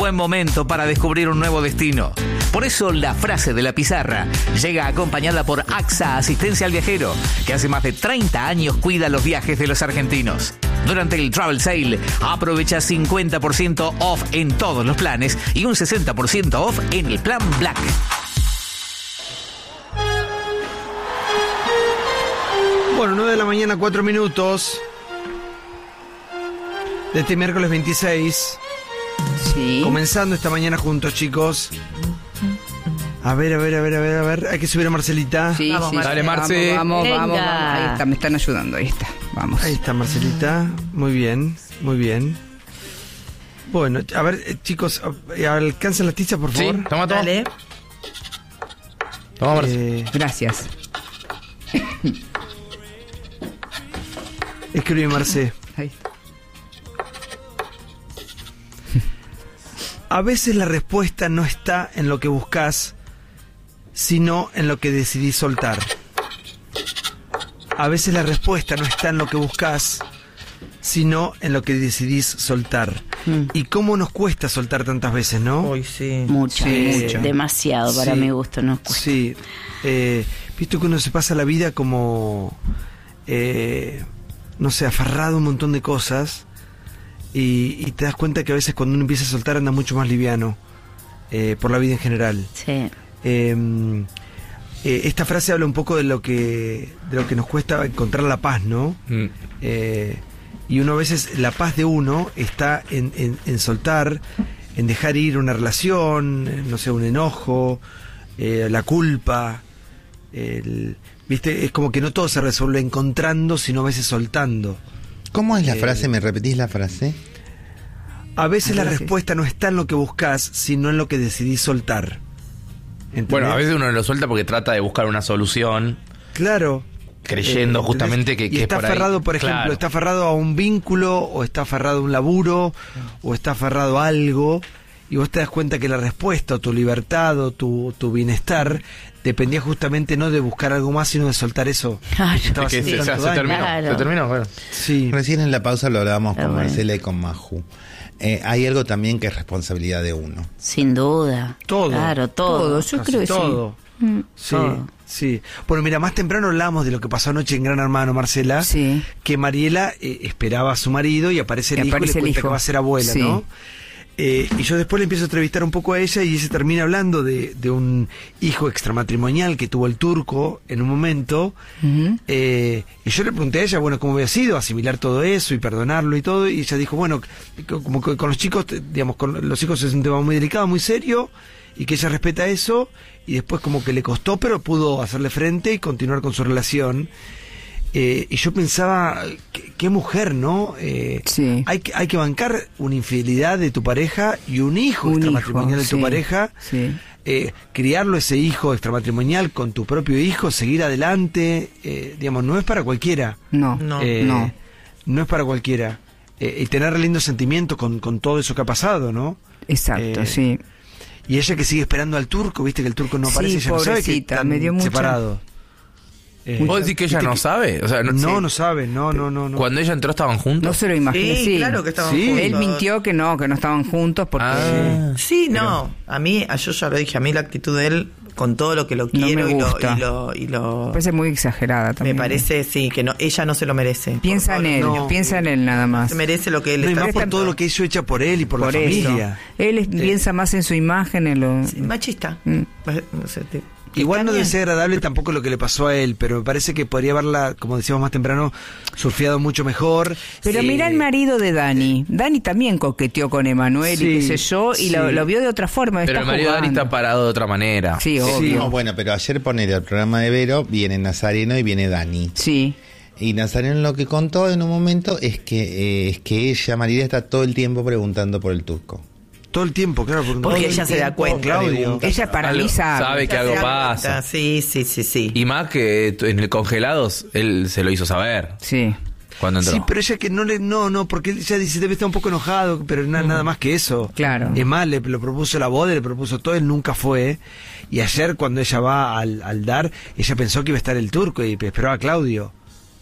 buen momento para descubrir un nuevo destino. Por eso la frase de la pizarra llega acompañada por AXA Asistencia al Viajero, que hace más de 30 años cuida los viajes de los argentinos. Durante el Travel Sale, aprovecha 50% off en todos los planes y un 60% off en el plan Black. Bueno, 9 de la mañana, 4 minutos. De este miércoles 26. Sí. Comenzando esta mañana juntos, chicos. A ver. Hay que subir a Marcelita. Sí, Vamos, sí, dale, sí. Marce. Vamos. Venga. Ahí está, me están ayudando. Ahí está. Vamos. Ahí está Marcelita. Muy bien. Bueno, a ver, chicos, alcanzan las tizas, por Sí, favor. toma. Dale. Toma, Marce. Gracias. Escribe Marce. Ahí. A veces la respuesta no está en lo que buscas, sino en lo que decidís soltar. A veces la respuesta no está en lo que buscas, sino en lo que decidís soltar. Y cómo nos cuesta soltar tantas veces, ¿no? Uy, sí. Mucho. Demasiado para Sí. mi gusto, ¿no? Sí. Visto que uno se pasa la vida como, no sé, aferrado a un montón de cosas. Y te das cuenta que a veces cuando uno empieza a soltar anda mucho más liviano por la vida en general. Sí. Esta frase habla un poco de lo que nos cuesta encontrar la paz, ¿no? Y uno a veces, la paz de uno está en soltar, en dejar ir una relación, no sé, un enojo, la culpa. ¿Viste? Es como que no todo se resuelve encontrando, sino a veces soltando. ¿Cómo es la frase? ¿Me repetís la frase? A veces la Gracias. respuesta no está en lo que buscas, sino en lo que decidís soltar. ¿Entendés? Bueno, a veces uno lo suelta porque trata de buscar una solución, Claro. creyendo justamente ¿entendés? que Y es está por ahí. aferrado, por ejemplo, Claro. está aferrado a un vínculo, o está aferrado a un laburo, o está aferrado a algo, y vos te das cuenta que la respuesta, o tu libertad, o tu bienestar, dependía justamente no de buscar algo más, sino de soltar eso. Claro. que estaba Es que haciendo se tanto daño. terminó. Claro. Se terminó, bueno. Sí. Recién en la pausa lo hablábamos Ah, con bueno. Marcela y con Maju. Hay algo también que es responsabilidad de uno. Sin duda. Todo. Claro, todo. Yo Casi creo que todo. Sí, todo. sí. Bueno, mira, más temprano hablábamos de lo que pasó anoche en Gran Hermano, Marcela. Sí. Que Mariela esperaba a su marido y aparece el Y hijo y le aparece el cuenta hijo. que va a ser abuela, Sí. ¿no? Y yo después le empiezo a entrevistar un poco a ella y se termina hablando de un hijo extramatrimonial que tuvo el turco en un momento. Ujú. Y yo le pregunté a ella, bueno, cómo había sido asimilar todo eso y perdonarlo y todo. Y ella dijo, bueno, como que con los chicos, digamos, con los hijos es un tema muy delicado, muy serio, y que ella respeta eso. Y después como que le costó, pero pudo hacerle frente y continuar con su relación. Y yo pensaba, qué mujer, ¿no? Sí. Hay que bancar una infidelidad de tu pareja y un hijo Un extramatrimonial hijo, de tu sí, pareja. sí. Criarlo ese hijo extramatrimonial con tu propio hijo, seguir adelante, digamos, no es para cualquiera. No, No. no. No es para cualquiera. Y tener lindos sentimientos con todo eso que ha pasado, ¿no? Exacto, Eh, sí. Y ella que sigue esperando al turco, viste que el turco no Sí, aparece, ella no sabe que pobrecita, están me dio mucha- separados. ¿Vos decís que ella viste no sabe? O sea, No sabe, no. Cuando ella entró estaban juntos. No se lo imagino. Sí, Sí, claro que estaban Sí. juntos. Él mintió que no estaban juntos porque... Ah. Sí, no. A mí, yo ya lo dije, a mí la actitud de él, con todo lo que lo No quiero me gusta. y lo Me parece muy exagerada me también. parece, sí, que no, ella no se lo merece. Piensa en él, no. piensa en él nada más. Se merece lo que él No, y está más por haciendo. todo lo que hizo hecha por él y por la Por eso. familia. Él piensa más en su imagen, en lo... Sí, machista. Mm. No sé, Igual no está debe bien. ser agradable tampoco lo que le pasó a él, pero me parece que podría haberla, como decíamos más temprano, surfeado mucho mejor. Pero Sí. mira el marido de Dani. Dani también coqueteó con Emanuel Sí, y qué sé yo, y sí. lo vio de otra forma. Pero está el marido de Dani jugando. está parado de otra manera. Sí, Sí. obvio. No, bueno, pero ayer poner el programa de Vero, viene Nazareno y viene Dani. Sí. Y Nazareno lo que contó en un momento es que ella, María, está todo el tiempo preguntando por el turco. Todo el tiempo, claro. Porque todo el ella se da tiempo, cuenta, Claudio. pregunta. Ella para mí sabe. Sabe que Ya algo se da pasa. cuenta, sí. Y más que en el congelados, él se lo hizo saber Sí. cuando entró. Sí, pero ella que no, porque ella dice debe estar un poco enojado, pero nada más que eso. Claro. Es más, le propuso la boda, le propuso todo, él nunca fue. Y ayer cuando ella va al dar, ella pensó que iba a estar el turco y esperaba a Claudio.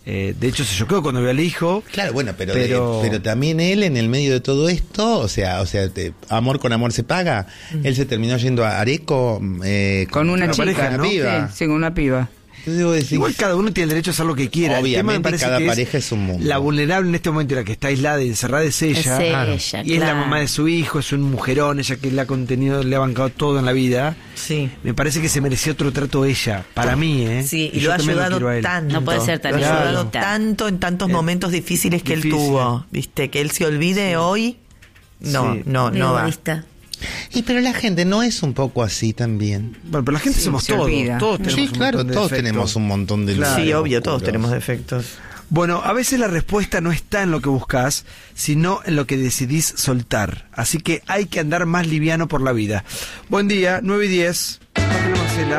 De hecho, se chocó cuando vio al hijo. Claro, bueno, pero también él, en el medio de todo esto, o sea, amor con amor se paga. Él se terminó yendo a Areco con una chica, pareja, una ¿no? piba. Sí, con una piba. Entonces debo decir, Igual cada uno tiene el derecho a hacer lo que quiera. Obviamente, el tema me parece cada que pareja es un mundo. La vulnerable en este momento, la que está aislada y encerrada es ella. Es ella, Y es la claro. mamá de su hijo, es un mujerón, ella que le ha contenido, le ha bancado todo en la vida. Sí. Me parece que se mereció otro trato ella, para mí, ¿eh? Sí, y yo lo ha también ayudado quiero a él. tanto. No puede ser tan Lo ha ayudado egoísta. tanto en tantos momentos difíciles que Difícil. él tuvo. ¿Viste? Que él se olvide hoy. No, Sí. no va. Egoísta. pero la gente no es un poco así también. Bueno, pero la gente Sí, somos se todos. olvida. Todos tenemos Sí, un claro, montón de todos defectos. tenemos un montón de Claro. Sí, lugares obvio, todos oscuros. tenemos defectos. Bueno, a veces la respuesta no está en lo que buscas, sino en lo que decidís soltar. Así que hay que andar más liviano por la vida. Buen día, 9:10. Página Marcela.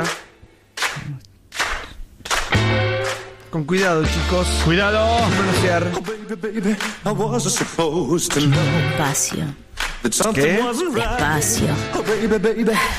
Con cuidado, chicos. Cuidado. Manosear. Despacio. ¿Qué? Despacio.